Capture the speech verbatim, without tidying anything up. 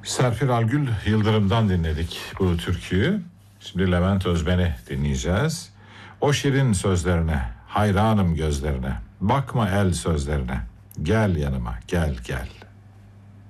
Serpil Algül Yıldırım'dan dinledik bu türküyü. Şimdi Levent Özben'i dinleyeceğiz. O şirin sözlerine, hayranım gözlerine, bakma el sözlerine, gel yanıma, gel gel.